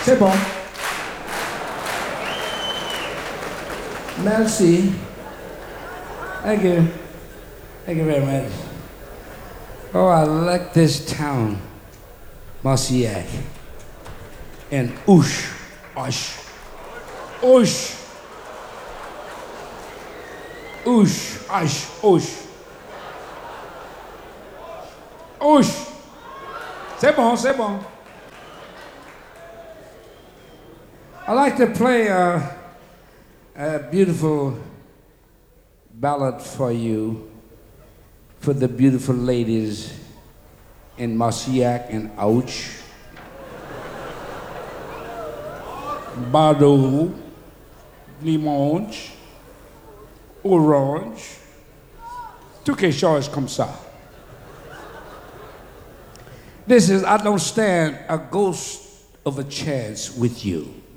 C'est bon. Merci. Thank you. Thank you very much. Oh, I like this town, Marciac. And Oosh, Osh, Oosh, Oosh, Osh, Oosh, Oosh. C'est bon, c'est bon. I like to play a beautiful ballad for you, for the beautiful ladies in Marciac and Ouch, Bordeaux, Limoges, Orange, tout quelque chose comme ça. This is I Don't Stand a Ghost of a Chance with You.